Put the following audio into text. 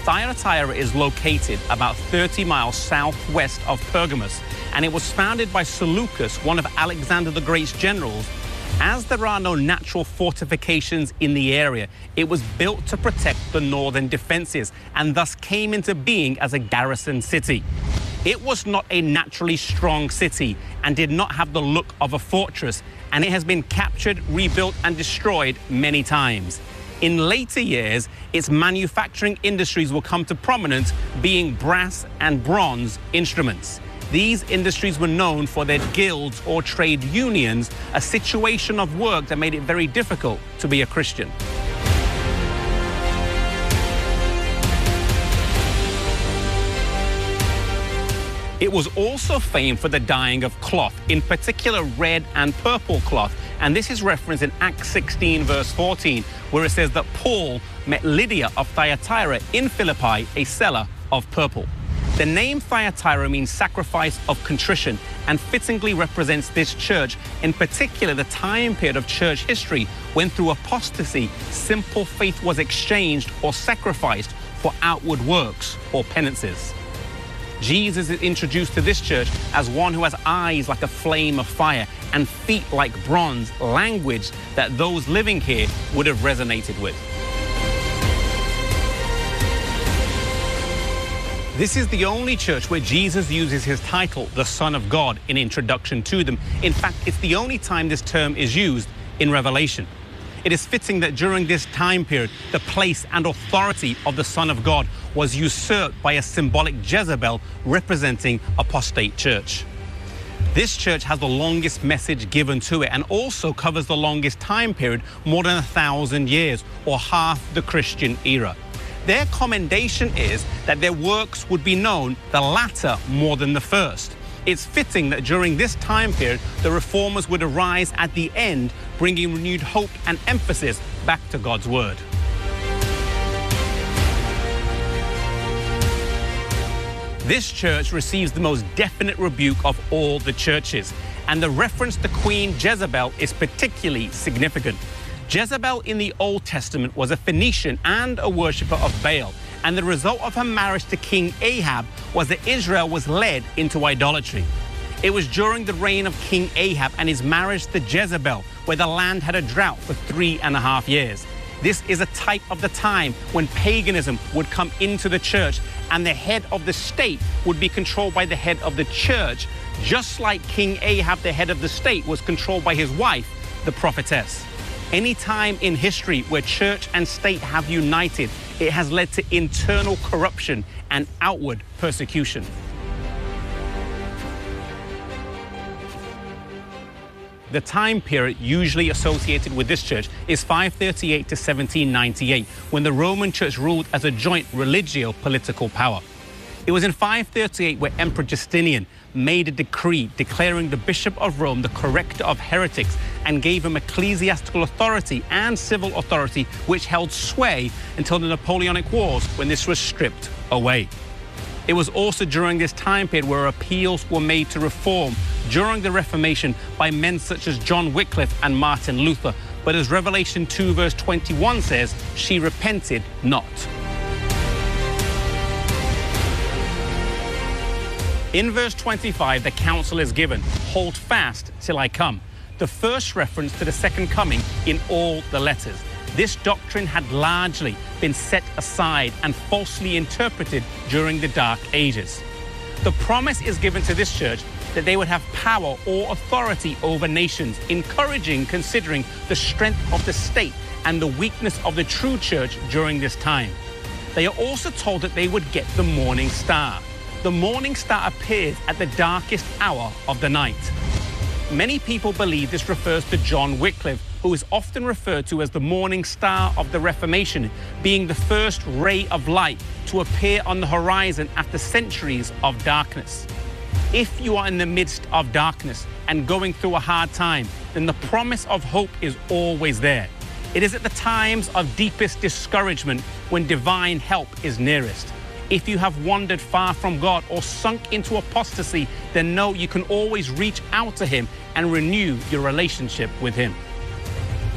Thyatira is located about 30 miles southwest of Pergamos, and it was founded by Seleucus, one of Alexander the Great's generals. As there are no natural fortifications in the area, it was built to protect the northern defenses and thus came into being as a garrison city. It was not a naturally strong city and did not have the look of a fortress, and it has been captured, rebuilt, and destroyed many times. In later years, its manufacturing industries will come to prominence, being brass and bronze instruments. These industries were known for their guilds or trade unions, a situation of work that made it very difficult to be a Christian. It was also famed for the dyeing of cloth, in particular red and purple cloth. And this is referenced in Acts 16, verse 14, where it says that Paul met Lydia of Thyatira in Philippi, a seller of purple. The name Thyatira means sacrifice of contrition and fittingly represents this church, in particular the time period of church history when through apostasy, simple faith was exchanged or sacrificed for outward works or penances. Jesus is introduced to this church as one who has eyes like a flame of fire and feet like bronze, language that those living here would have resonated with. This is the only church where Jesus uses his title, the Son of God, in introduction to them. In fact, it's the only time this term is used in Revelation. It is fitting that during this time period, the place and authority of the Son of God was usurped by a symbolic Jezebel representing apostate church. This church has the longest message given to it and also covers the longest time period, more than 1,000 years, or half the Christian era. Their commendation is that their works would be known, the latter more than the first. It's fitting that during this time period, the reformers would arise at the end, bringing renewed hope and emphasis back to God's word. This church receives the most definite rebuke of all the churches, and the reference to Queen Jezebel is particularly significant. Jezebel in the Old Testament was a Phoenician and a worshipper of Baal, and the result of her marriage to King Ahab was that Israel was led into idolatry. It was during the reign of King Ahab and his marriage to Jezebel where the land had a drought for 3.5 years. This is a type of the time when paganism would come into the church and the head of the state would be controlled by the head of the church, just like King Ahab, the head of the state, was controlled by his wife, the prophetess. Any time in history where church and state have united, it has led to internal corruption and outward persecution. The time period usually associated with this church is 538 to 1798, when the Roman Church ruled as a joint religio-political power. It was in 538 where Emperor Justinian made a decree declaring the Bishop of Rome the corrector of heretics and gave him ecclesiastical authority and civil authority, which held sway until the Napoleonic Wars, when this was stripped away. It was also during this time period where appeals were made to reform during the Reformation by men such as John Wycliffe and Martin Luther. But as Revelation 2 verse 21 says, she repented not. In verse 25, the counsel is given, hold fast till I come. The first reference to the second coming in all the letters. This doctrine had largely been set aside and falsely interpreted during the Dark Ages. The promise is given to this church that they would have power or authority over nations, encouraging, considering the strength of the state and the weakness of the true church during this time. They are also told that they would get the morning star. The morning star appears at the darkest hour of the night. Many people believe this refers to John Wycliffe, who is often referred to as the morning star of the Reformation, being the first ray of light to appear on the horizon after centuries of darkness. If you are in the midst of darkness and going through a hard time, then the promise of hope is always there. It is at the times of deepest discouragement when divine help is nearest. If you have wandered far from God or sunk into apostasy, then know you can always reach out to Him and renew your relationship with Him.